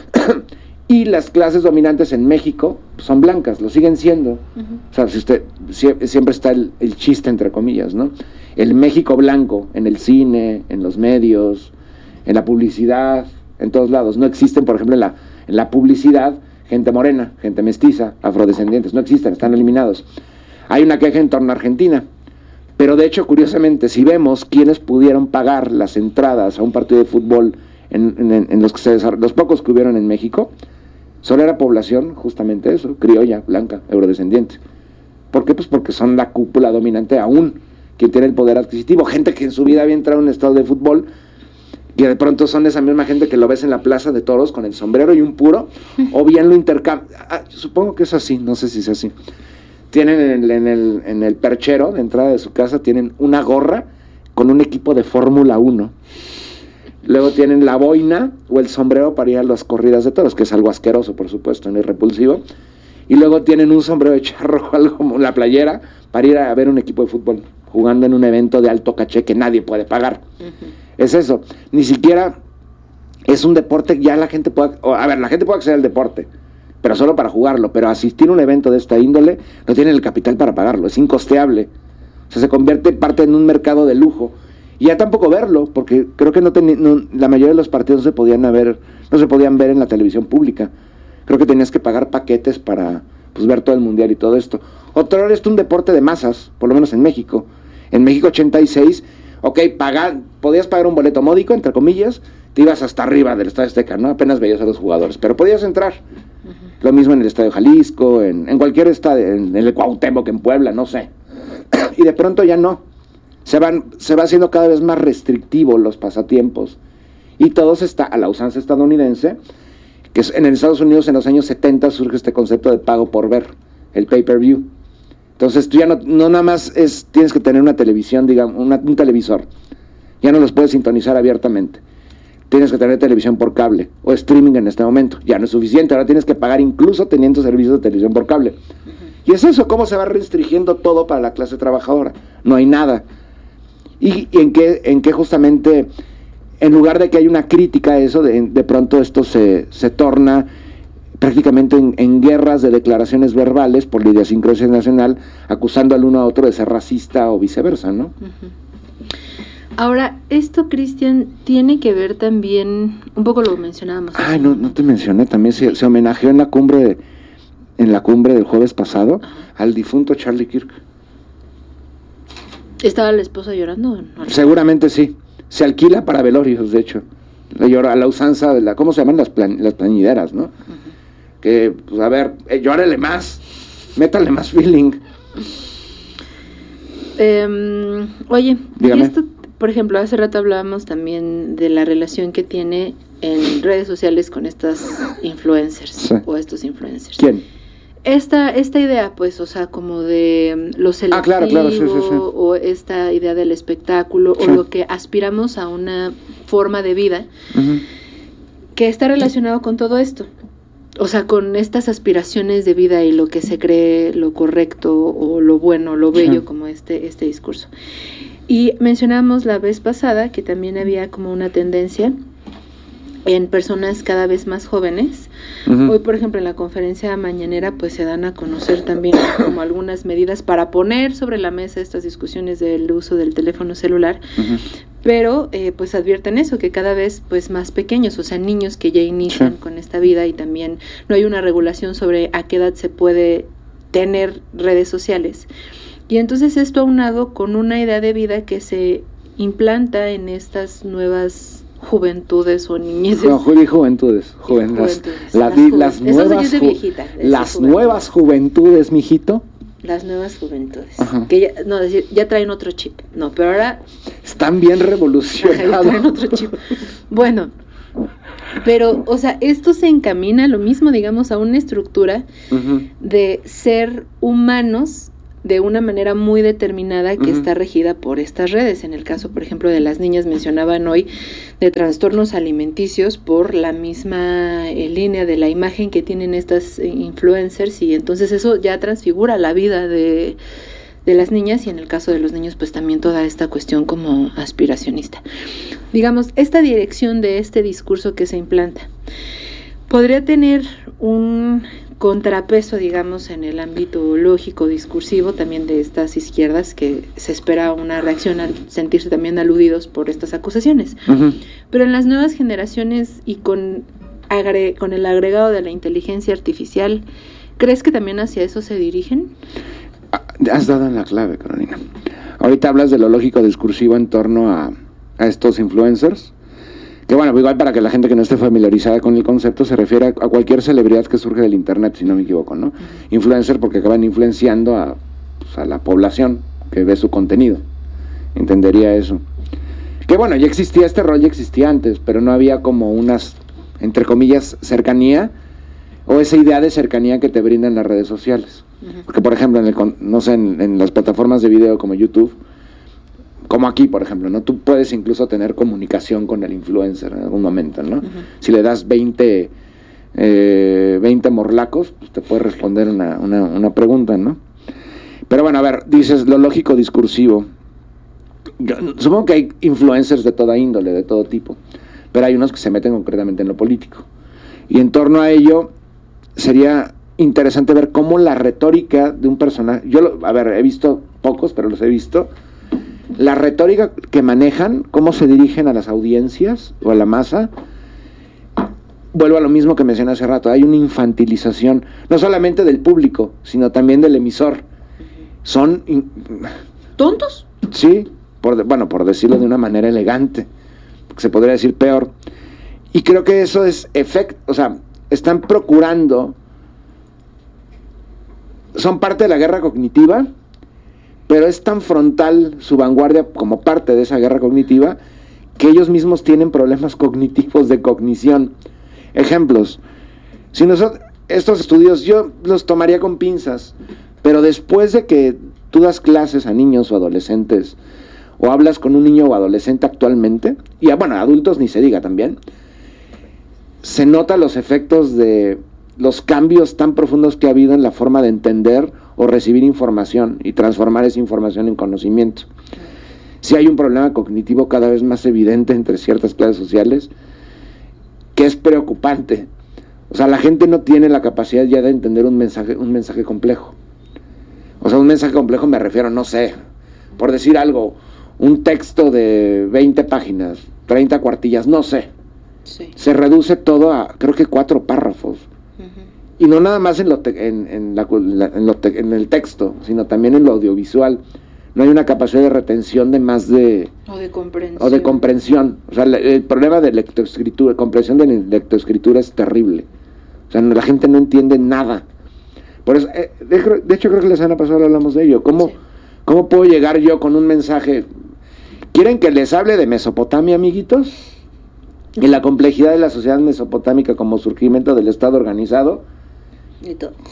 Y las clases dominantes en México son blancas, lo siguen siendo. O sea, siempre está el chiste, entre comillas, ¿no? El México blanco, en el cine, en los medios, en la publicidad, en todos lados. No existen, por ejemplo, en la publicidad, gente morena, gente mestiza, afrodescendientes, no existen, están eliminados. Hay una queja en torno a Argentina, pero de hecho, curiosamente, si vemos quiénes pudieron pagar las entradas a un partido de fútbol en los pocos que hubieron en México, solo era población, justamente eso, criolla, blanca, eurodescendiente. ¿Por qué? Pues porque son la cúpula dominante aún, quien tiene el poder adquisitivo, gente que en su vida había entrado en un estadio de fútbol, y de pronto son esa misma gente que lo ves en la plaza de toros con el sombrero y un puro, o bien lo intercambian. Supongo que es así, no sé si es así. Tienen en el perchero de entrada de su casa, tienen una gorra con un equipo de Fórmula 1. Luego tienen la boina o el sombrero para ir a las corridas de toros, que es algo asqueroso, por supuesto, no es repulsivo. Y luego tienen un sombrero de charro o algo como la playera para ir a ver un equipo de fútbol jugando en un evento de alto caché que nadie puede pagar. Es eso, ni siquiera es un deporte, ya la gente puede acceder al deporte, pero solo para jugarlo, pero asistir a un evento de esta índole no tienen el capital para pagarlo, es incosteable. O sea, se convierte parte en un mercado de lujo. Y ya tampoco verlo, porque creo que la mayoría de los partidos no se podían ver en la televisión pública. Creo que tenías que pagar paquetes para ver todo el mundial y todo esto. Otra vez es un deporte de masas, por lo menos en México. En México 86, podías pagar un boleto módico, entre comillas, te ibas hasta arriba del Estadio Azteca, ¿no? Apenas veías a los jugadores, pero podías entrar. Lo mismo en el Estadio Jalisco, en cualquier estadio, en el Cuauhtémoc, en Puebla, no sé. Y de pronto ya no. Se va haciendo cada vez más restrictivo los pasatiempos. Y todo se está a la usanza estadounidense, que en Estados Unidos en los años 70 surge este concepto de pago por ver, el pay-per-view. Entonces tú ya no nada más tienes que tener una televisión, digamos, un televisor. Ya no los puedes sintonizar abiertamente. Tienes que tener televisión por cable o streaming en este momento. Ya no es suficiente, ahora tienes que pagar incluso teniendo servicios de televisión por cable. Y es eso, cómo se va restringiendo todo para la clase trabajadora. No hay nada. Y en qué justamente, en lugar de que haya una crítica a eso, de pronto esto se torna prácticamente en guerras de declaraciones verbales por la idiosincrasia nacional, acusando al uno a otro de ser racista o viceversa, ¿no? Ahora, esto, Cristian, tiene que ver también, un poco lo mencionábamos. Ay, no te mencioné, también se homenajeó en la cumbre del jueves pasado al difunto Charlie Kirk. ¿Estaba la esposa llorando? No. Seguramente sí. Se alquila para velorios, de hecho. A la usanza de ¿cómo se llaman? Las plañideras, ¿no? Que, pues a ver, llórale más, métale más feeling. Oye, dígame. Y esto, por ejemplo, hace rato hablábamos también de la relación que tiene en redes sociales con estas influencers, sí, o estos influencers. ¿Quién? esta idea, pues, o sea, como de lo selectivo, claro, sí. o esta idea del espectáculo, o lo que aspiramos a una forma de vida, que está relacionado con todo esto. O sea, con estas aspiraciones de vida y lo que se cree lo correcto o lo bueno, lo bello, como este discurso. Y mencionamos la vez pasada que también había como una tendencia en personas cada vez más jóvenes. Hoy, por ejemplo, en la conferencia mañanera, pues se dan a conocer también como algunas medidas para poner sobre la mesa estas discusiones del uso del teléfono celular, pero pues advierten eso, que cada vez pues más pequeños, o sea, niños que ya inician con esta vida, y también no hay una regulación sobre a qué edad se puede tener redes sociales. Y entonces esto aunado con una idea de vida que se implanta en estas nuevas juventudes o niñeces. No, juventudes. Las nuevas juventudes, mijito. Las nuevas juventudes. Que ya traen otro chip. No, pero ahora están bien revolucionados. Ya traen otro chip. Bueno, pero, o sea, esto se encamina lo mismo, digamos, a una estructura de ser humanos de una manera muy determinada que está regida por estas redes. En el caso, por ejemplo, de las niñas, mencionaban hoy de trastornos alimenticios por la misma línea de la imagen que tienen estas influencers, y entonces eso ya transfigura la vida de las niñas, y en el caso de los niños, pues también toda esta cuestión como aspiracionista. Digamos, esta dirección de este discurso que se implanta podría tener un contrapeso, digamos, en el ámbito lógico discursivo también de estas izquierdas, que se espera una reacción al sentirse también aludidos por estas acusaciones. Pero en las nuevas generaciones y con el agregado de la inteligencia artificial, ¿crees que también hacia eso se dirigen? Has dado en la clave, Carolina. Ahorita hablas de lo lógico discursivo en torno a estos influencers, que bueno, igual para que la gente que no esté familiarizada con el concepto, se refiere a cualquier celebridad que surge del internet, si no me equivoco, ¿no? Influencer porque acaban influenciando a la población que ve su contenido. Entendería eso. Que bueno, ya existía este rol, ya existía antes, pero no había como unas, entre comillas, cercanía, o esa idea de cercanía que te brindan las redes sociales. Porque, por ejemplo, en las plataformas de video como YouTube, como aquí, por ejemplo, ¿no? Tú puedes incluso tener comunicación con el influencer en algún momento, ¿no? Si le das 20 morlacos, pues te puede responder una pregunta, ¿no? Pero bueno, a ver, dices lo lógico discursivo. Yo supongo que hay influencers de toda índole, de todo tipo, pero hay unos que se meten concretamente en lo político. Y en torno a ello, sería interesante ver cómo la retórica de un personaje, he visto pocos, pero los he visto, la retórica que manejan, cómo se dirigen a las audiencias o a la masa. Vuelvo a lo mismo que mencioné hace rato, hay una infantilización, no solamente del público, sino también del emisor. Son ¿tontos? Sí, por decirlo de una manera elegante, porque se podría decir peor. Y creo que eso es están procurando, son parte de la guerra cognitiva, pero es tan frontal su vanguardia como parte de esa guerra cognitiva, que ellos mismos tienen problemas cognitivos de cognición. Ejemplos, estos estudios yo los tomaría con pinzas, pero después de que tú das clases a niños o adolescentes, o hablas con un niño o adolescente actualmente, y adultos ni se diga también, se nota los efectos de los cambios tan profundos que ha habido en la forma de entender o recibir información y transformar esa información en conocimiento. Si hay un problema cognitivo cada vez más evidente entre ciertas clases sociales, que es preocupante. O sea, la gente no tiene la capacidad ya de entender un mensaje complejo. O sea, un mensaje complejo me refiero, no sé, por decir algo, un texto de 20 páginas, 30 cuartillas, no sé. Sí. Se reduce todo a, creo que 4 párrafos. Y no nada más en el texto, sino también en lo audiovisual. No hay una capacidad de retención de más de... O de comprensión. O sea, el problema de lectoescritura, comprensión de lectoescritura es terrible. O sea, la gente no entiende nada. Por eso, de hecho, creo que la semana pasada hablamos de ello. ¿Cómo puedo llegar yo con un mensaje? ¿Quieren que les hable de Mesopotamia, amiguitos? Y la complejidad de la sociedad mesopotámica como surgimiento del Estado organizado. Y todo.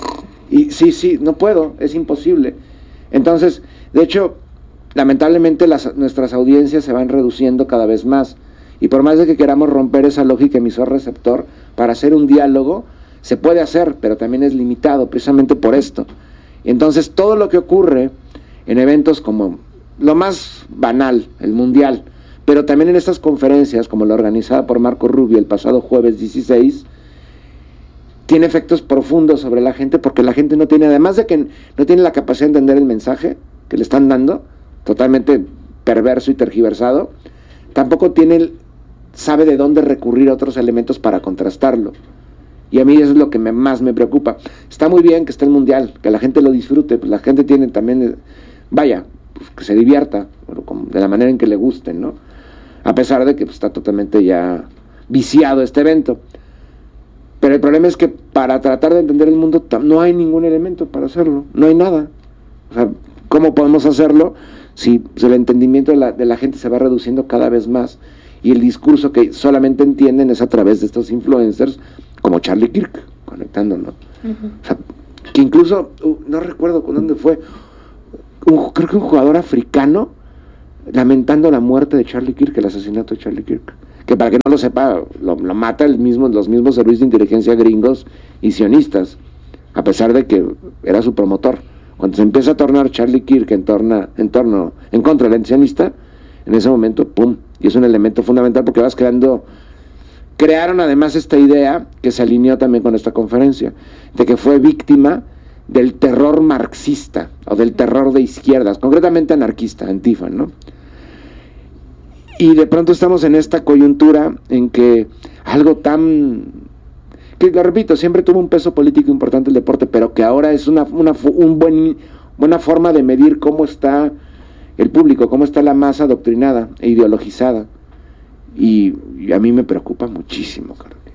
Y sí, no puedo, es imposible. Entonces, de hecho, lamentablemente nuestras audiencias se van reduciendo cada vez más. Y por más de que queramos romper esa lógica emisor-receptor, para hacer un diálogo, se puede hacer, pero también es limitado, precisamente por esto. Y entonces, todo lo que ocurre en eventos como lo más banal, el Mundial, pero también en estas conferencias, como la organizada por Marco Rubio el pasado jueves 16, tiene efectos profundos sobre la gente, porque la gente no tiene, además de que no tiene la capacidad de entender el mensaje que le están dando, totalmente perverso y tergiversado, tampoco sabe de dónde recurrir a otros elementos para contrastarlo. Y a mí eso es lo que más me preocupa. Está muy bien que esté el Mundial, que la gente lo disfrute, pues la gente tiene también, pues que se divierta, de la manera en que le guste, ¿no? A pesar de que pues, está totalmente ya viciado este evento. Pero el problema es que para tratar de entender el mundo no hay ningún elemento para hacerlo, no hay nada. O sea, ¿cómo podemos hacerlo si el entendimiento de la gente se va reduciendo cada vez más y el discurso que solamente entienden es a través de estos influencers como Charlie Kirk, conectándonos? Uh-huh. O sea, que incluso, no recuerdo con dónde fue, creo que un jugador africano lamentando la muerte de Charlie Kirk, el asesinato de Charlie Kirk, que para que no lo sepa, lo mata los mismos servicios de inteligencia gringos y sionistas, a pesar de que era su promotor. Cuando se empieza a tornar Charlie Kirk en contra del sionista, en ese momento, ¡pum! Y es un elemento fundamental porque crearon además esta idea que se alineó también con esta conferencia, de que fue víctima del terror marxista o del terror de izquierdas, concretamente anarquista, Antifa, ¿no? Y de pronto estamos en esta coyuntura en que algo tan, que lo repito, siempre tuvo un peso político importante el deporte, pero que ahora es una buena forma de medir cómo está el público, cómo está la masa adoctrinada e ideologizada. Y a mí me preocupa muchísimo, Carolina.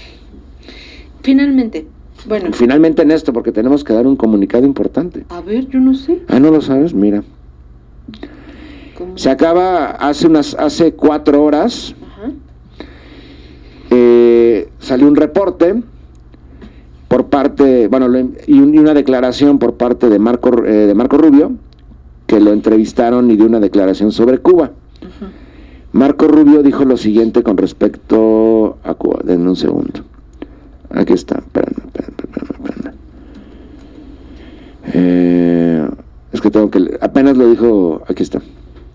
Finalmente en esto, porque tenemos que dar un comunicado importante. A ver, yo no sé. ¿No lo sabes? Mira. ¿Cómo? Se acaba hace 4 horas. Ajá. Salió un reporte por parte, y una declaración por parte de Marco Rubio, que lo entrevistaron y dio una declaración sobre Cuba. Ajá. Marco Rubio dijo lo siguiente con respecto a Cuba. Denme un segundo. Aquí está, espérame. Es que apenas lo dijo, aquí está.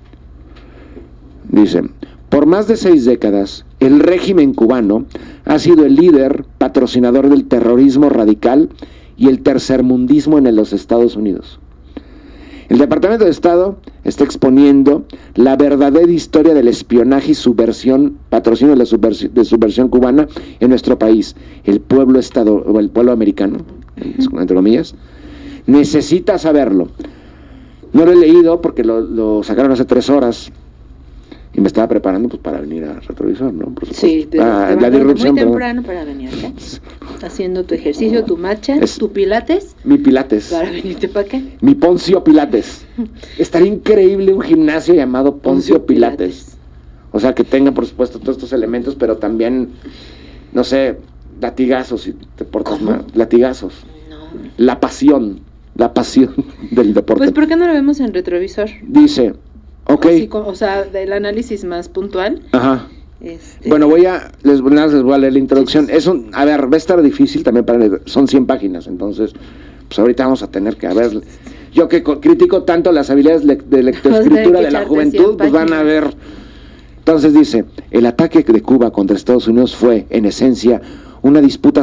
Dice: por más de 6 décadas, el régimen cubano ha sido el líder patrocinador del terrorismo radical y el tercermundismo en los Estados Unidos. El Departamento de Estado está exponiendo la verdadera historia del espionaje y subversión, patrocinio de subversión cubana en nuestro país. El pueblo americano, entre comillas, necesita saberlo. No lo he leído porque lo sacaron hace 3 horas y me estaba preparando pues para venir a Retrovisor, ¿no? Por sí, la disrupción, muy temprano para venir acá, haciendo tu ejercicio, tu marcha, tu pilates. Mi pilates. Para venirte para acá. Mi Poncio Pilates. Estaría increíble un gimnasio llamado Poncio Pilates. O sea, que tenga, por supuesto, todos estos elementos, pero también, no sé, latigazos, si te portas mal. Latigazos. No. La pasión del deporte. Pues, ¿por qué no lo vemos en Retrovisor? Dice... Okay. O sea, del análisis más puntual. Ajá. Bueno, les voy a leer la introducción. Sí. Va a estar difícil también para leer. Son 100 páginas, entonces, pues ahorita vamos a tener que ver. Yo que critico tanto las habilidades de lectoescritura de la juventud, pues van a ver. Entonces dice: el ataque de Cuba contra Estados Unidos fue, en esencia, una disputa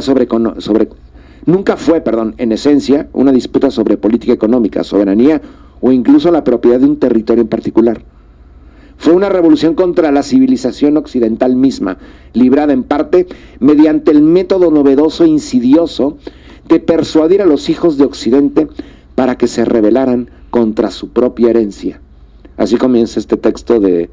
en esencia, una disputa sobre política económica, soberanía o incluso la propiedad de un territorio en particular. Fue una revolución contra la civilización occidental misma, librada en parte mediante el método novedoso e insidioso de persuadir a los hijos de Occidente para que se rebelaran contra su propia herencia. Así comienza este texto de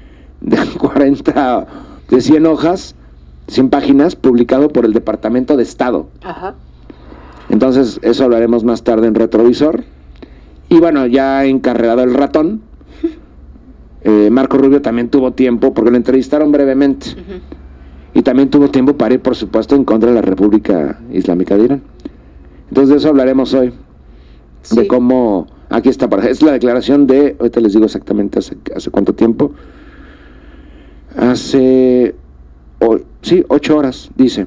100 hojas, 100 páginas, publicado por el Departamento de Estado. Ajá. Entonces, eso hablaremos más tarde en Retrovisor. Y bueno, ya encarregado el ratón, Marco Rubio también tuvo tiempo, porque lo entrevistaron brevemente, y también tuvo tiempo para ir, por supuesto, en contra de la República Islámica de Irán. Entonces de eso hablaremos hoy, de cómo, aquí está, es la declaración de, ahorita les digo exactamente hace cuánto tiempo, hace 8 horas, dice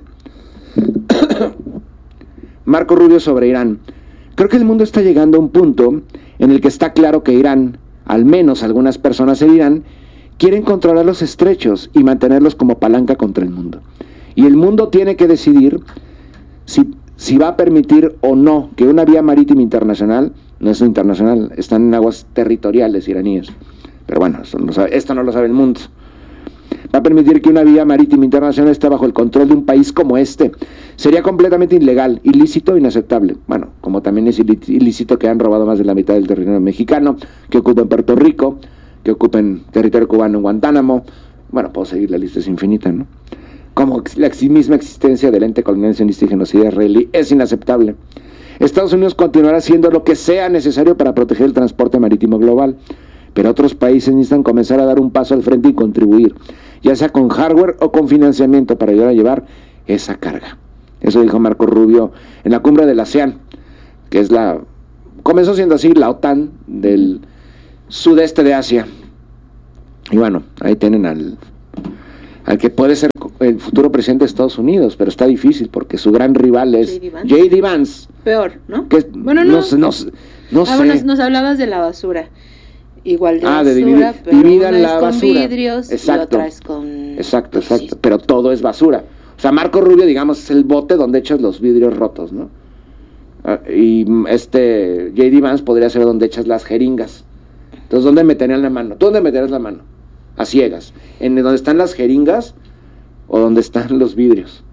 Marco Rubio sobre Irán. Creo que el mundo está llegando a un punto en el que está claro que Irán, al menos algunas personas en Irán, quieren controlar los estrechos y mantenerlos como palanca contra el mundo. Y el mundo tiene que decidir si va a permitir o no que una vía marítima internacional, no es internacional, están en aguas territoriales iraníes, pero bueno, esto no lo sabe el mundo, va a permitir que una vía marítima internacional esté bajo el control de un país como este. Sería completamente ilegal, ilícito, inaceptable. Bueno, como también es ilícito que han robado más de la mitad del territorio mexicano, que ocupen Puerto Rico, que ocupen territorio cubano en Guantánamo. Bueno, puedo seguir, la lista es infinita, ¿no? Como la misma existencia del ente colonial sionista y genocida israelí es inaceptable. Estados Unidos continuará haciendo lo que sea necesario para proteger el transporte marítimo global, pero otros países necesitan comenzar a dar un paso al frente y contribuir, ya sea con hardware o con financiamiento, para ayudar a llevar esa carga. Eso dijo Marco Rubio en la cumbre de la ASEAN, que es comenzó siendo así la OTAN del sudeste de Asia. Y bueno, ahí tienen al que puede ser el futuro presidente de Estados Unidos, pero está difícil porque su gran rival es J.D. Vance. Peor, ¿no? Que, bueno, no sé. Bueno, nos hablabas de la basura. Igual de basura, pero dividan una la es con basura. Vidrios. Exacto. Y otra es con... Exacto, pero todo es basura. O sea, Marco Rubio, digamos, es el bote donde echas los vidrios rotos, ¿no? Y J.D. Vance podría ser donde echas las jeringas. Entonces, ¿dónde meterían la mano? ¿Tú dónde meterías la mano? A ciegas. ¿En donde están las jeringas o donde están los vidrios?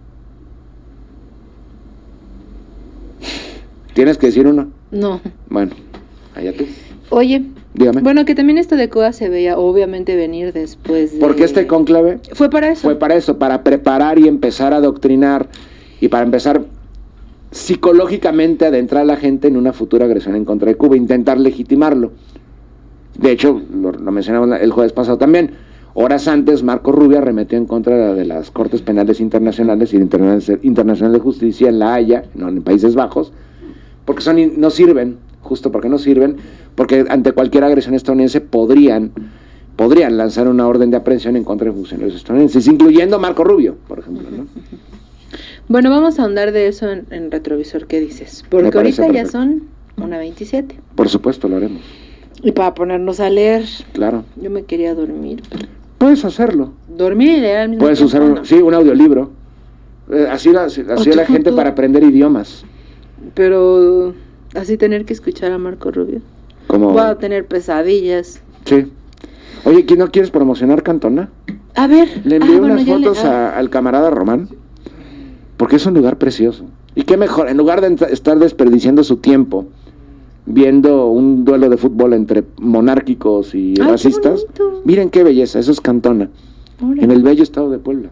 ¿Tienes que decir uno? No. Bueno, allá tú. Oye, dígame. Bueno, que también esto de Cuba se veía obviamente venir después de... Porque este cónclave fue para eso, para preparar y empezar a adoctrinar y para empezar psicológicamente a adentrar a la gente en una futura agresión en contra de Cuba, intentar legitimarlo. De hecho, lo mencionamos el jueves pasado también, horas antes Marco Rubio arremetió en contra de las Cortes Penales Internacionales y el Internacional de Justicia en La Haya, en Países Bajos, porque no sirven, justo porque no sirven, porque ante cualquier agresión estadounidense podrían lanzar una orden de aprehensión en contra de funcionarios estadounidenses, incluyendo Marco Rubio, por ejemplo, ¿no? Bueno, vamos a ahondar de eso en retrovisor, ¿qué dices? Porque ahorita ya son 1:27. Por supuesto, lo haremos. Y para ponernos a leer. Claro. Yo me quería dormir. Puedes hacerlo. Dormir y leer al mismo Puedes tiempo. Puedes usar un audiolibro. Así la gente para aprender idiomas. Pero así tener que escuchar a Marco Rubio. Como... Voy a tener pesadillas. Sí. Oye, ¿quién no quieres promocionar Cantona? A ver. Le envié unas fotos al camarada Román, porque es un lugar precioso. Y qué mejor, en lugar de estar desperdiciando su tiempo viendo un duelo de fútbol entre monárquicos y racistas, miren qué belleza, eso es Cantona. Órale. En el bello estado de Puebla.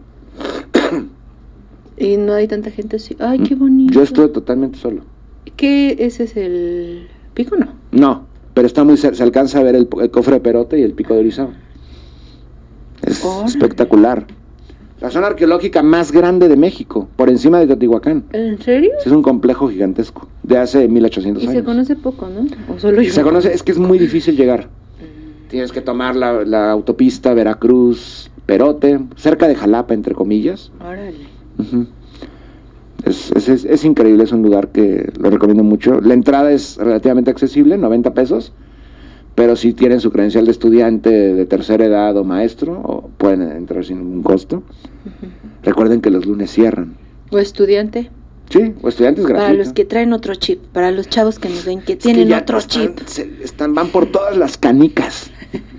Y no hay tanta gente así. Ay, qué bonito. Yo estuve totalmente solo. ¿Qué? ¿Ese es el pico, no? No, pero está se alcanza a ver el cofre de Perote y el pico de Orizaba. Es espectacular. La zona arqueológica más grande de México, por encima de Teotihuacán. ¿En serio? Es un complejo gigantesco, de hace 1800 años. Y se conoce poco, ¿no? ¿O solo yo? Se conoce, es que es muy difícil llegar. Tienes que tomar la autopista Veracruz, Perote, cerca de Jalapa, entre comillas. Órale. Uh-huh. Es increíble, es un lugar que lo recomiendo mucho. La entrada es relativamente accesible, 90 pesos, pero si tienen su credencial de estudiante de tercera edad o maestro, pueden entrar sin ningún costo. Uh-huh. Recuerden que los lunes cierran. ¿O estudiante? Sí, o estudiantes gratuitos. Para los que traen otro chip, para los chavos que nos ven que tienen otro chip. Van por todas las canicas.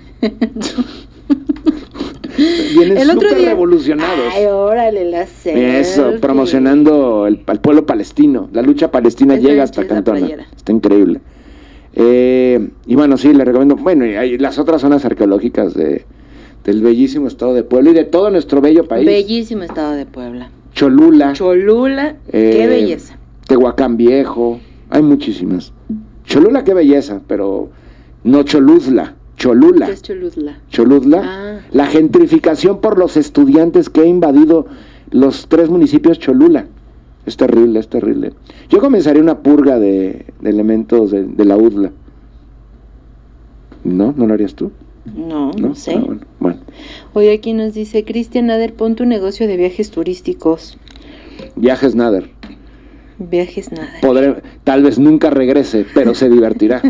Vienen el otro súper día, revolucionados. Ay, órale, la selfie. Eso, promocionando al pueblo palestino. La lucha palestina llega hasta Cantona. Está increíble. Y bueno, sí, le recomiendo. Bueno, y hay las otras zonas arqueológicas del bellísimo estado de Puebla y de todo nuestro bello país. Bellísimo estado de Puebla. Cholula, qué belleza. Tehuacán Viejo, hay muchísimas. Cholula, qué belleza, pero no Cholula. ¿Qué es Cholula? Cholula, la gentrificación por los estudiantes que ha invadido los 3 municipios Cholula. Es terrible, es terrible. Yo comenzaría una purga de elementos de la UDLA. ¿No? ¿No lo harías tú? No sé. Ah, bueno. Hoy aquí nos dice Cristian Nader, pon tu negocio de viajes turísticos. Viajes Nader. Viajes Nader. Tal vez nunca regrese, pero se divertirá.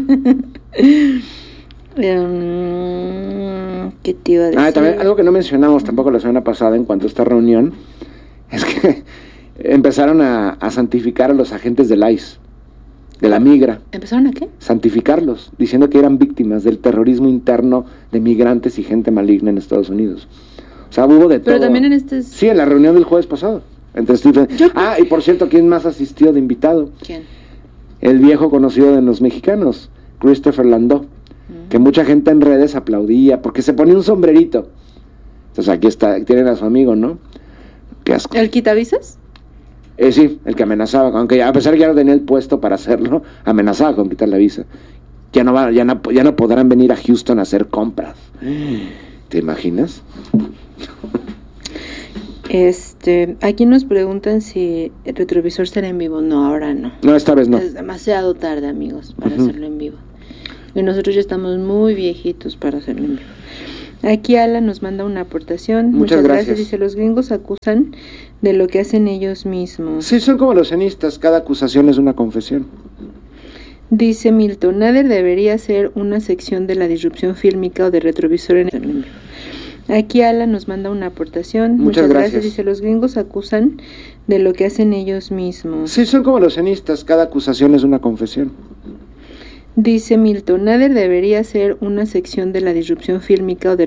¿Qué te iba a decir? También algo que no mencionamos tampoco la semana pasada en cuanto a esta reunión es que empezaron a santificar a los agentes del ICE, de la migra. ¿Empezaron a qué? Santificarlos, diciendo que eran víctimas del terrorismo interno de migrantes y gente maligna en Estados Unidos. O sea, hubo de todo. Pero también en este... Sí, en la reunión del jueves pasado. Entre Stephen... y por cierto, ¿quién más asistió de invitado? ¿Quién? El viejo conocido de los mexicanos, Christopher Landau, que mucha gente en redes aplaudía porque se ponía un sombrerito. Entonces aquí está, tienen a su amigo, ¿no? Qué asco. ¿El quitavisas? Sí, el que amenazaba, aunque a pesar que ya no tenía el puesto para hacerlo, amenazaba con quitar la visa. Ya no podrán venir a Houston a hacer compras. ¿Te imaginas? Aquí nos preguntan si el retrovisor será en vivo. No, ahora no. No, esta vez no. Es demasiado tarde, amigos, para hacerlo en vivo. Y nosotros ya estamos muy viejitos para hacerlo en vivo. Aquí Alan nos manda una aportación. Muchas gracias. Dice, los gringos acusan de lo que hacen ellos mismos. Sí, son como los cenistas, cada acusación es una confesión. Dice Milton, Nader debería ser una sección de la disrupción fílmica o de retrovisor en el vivo. Aquí Alan nos manda una aportación. Muchas gracias. Dice, los gringos acusan de lo que hacen ellos mismos. Sí, son como los cenistas, cada acusación es una confesión. Dice Milton, Nader debería ser una sección de la disrupción fílmica o de